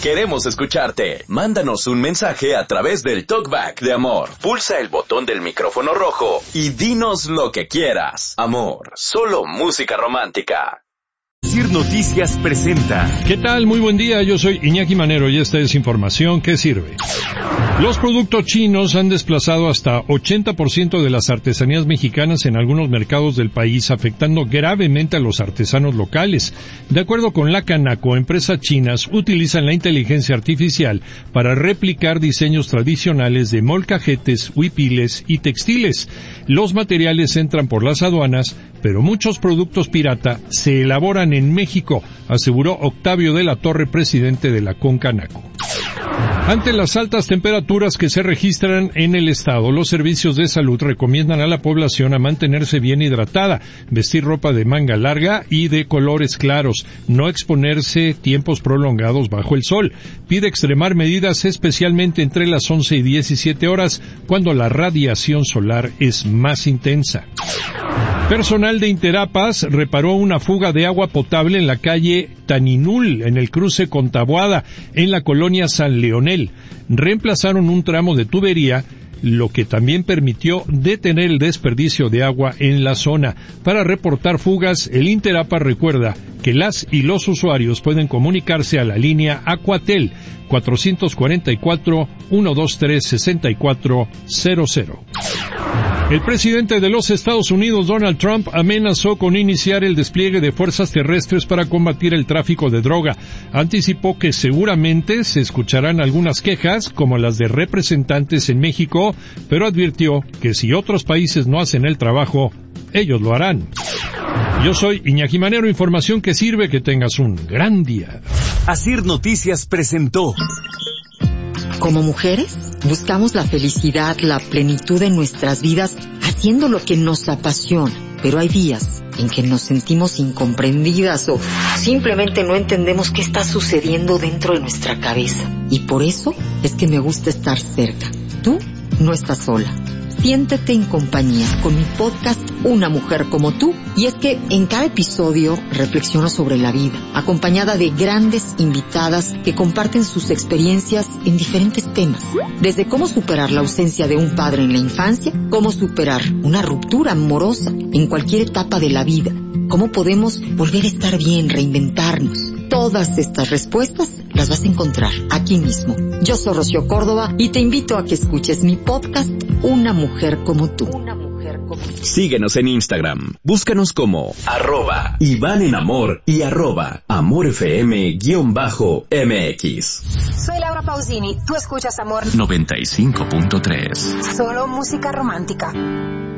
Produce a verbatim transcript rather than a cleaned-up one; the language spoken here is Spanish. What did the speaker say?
Queremos escucharte. Mándanos un mensaje a través del Talkback de Amor. Pulsa el botón del micrófono rojo y dinos lo que quieras. Amor, solo música romántica. Sir Noticias presenta. ¿Qué tal? Muy buen día, yo soy Iñaki Manero y esta es información que sirve. Los productos chinos han desplazado hasta ochenta por ciento de las artesanías mexicanas en algunos mercados del país, afectando gravemente a los artesanos locales. De acuerdo con la Canaco, empresas chinas utilizan la inteligencia artificial para replicar diseños tradicionales de molcajetes, huipiles y textiles. Los materiales entran por las aduanas, pero muchos productos pirata se elaboran en México, aseguró Octavio de la Torre, presidente de la Concanaco. Ante las altas temperaturas que se registran en el estado, los servicios de salud recomiendan a la población a mantenerse bien hidratada, vestir ropa de manga larga y de colores claros, no exponerse tiempos prolongados bajo el sol. Pide extremar medidas especialmente entre las once y diecisiete horas, cuando la radiación solar es más intensa. Personal de Interapas reparó una fuga de agua potable en la calle Taninul, en el cruce con Taboada, en la colonia San Leonel. Reemplazaron un tramo de tubería, lo que también permitió detener el desperdicio de agua en la zona. Para reportar fugas, el Interapas recuerda que las y los usuarios pueden comunicarse a la línea Aquatel cuatro cuatro cuatro, uno dos tres, seis cuatro cero cero. El presidente de los Estados Unidos, Donald Trump, amenazó con iniciar el despliegue de fuerzas terrestres para combatir el tráfico de droga. Anticipó que seguramente se escucharán algunas quejas, como las de representantes en México, pero advirtió que si otros países no hacen el trabajo, ellos lo harán. Yo soy Iñaki Manero, información que sirve. Que tengas un gran día. Asir Noticias presentó. Como mujeres, buscamos la felicidad, la plenitud en nuestras vidas, haciendo lo que nos apasiona. Pero hay días en que nos sentimos incomprendidas o simplemente no entendemos qué está sucediendo dentro de nuestra cabeza. Y por eso es que me gusta estar cerca. Tú no estás sola. Siéntete en compañía con mi podcast Una Mujer Como Tú. Y es que en cada episodio reflexiono sobre la vida, acompañada de grandes invitadas que comparten sus experiencias en diferentes temas. Desde cómo superar la ausencia de un padre en la infancia, cómo superar una ruptura amorosa en cualquier etapa de la vida, cómo podemos volver a estar bien, reinventarnos. Todas estas respuestas las vas a encontrar aquí mismo. Yo soy Rocío Córdoba y te invito a que escuches mi podcast Una Mujer Como Tú. Una mujer como tú. Síguenos en Instagram. Búscanos como arroba Iván en Amor y arroba Amor F M guión bajo M X. Soy Laura Pausini. Tú escuchas Amor noventa y cinco punto tres. Solo música romántica.